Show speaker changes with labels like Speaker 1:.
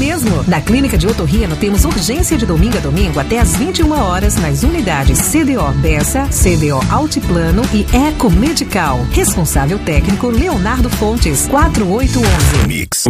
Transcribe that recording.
Speaker 1: mesmo. Na Clínica de Otorrino temos urgência de domingo a domingo até às 21 horas nas unidades CDO Bessa, CDO Altiplano e Eco Medical. Responsável técnico Leonardo Fontes, 4811.
Speaker 2: Mix.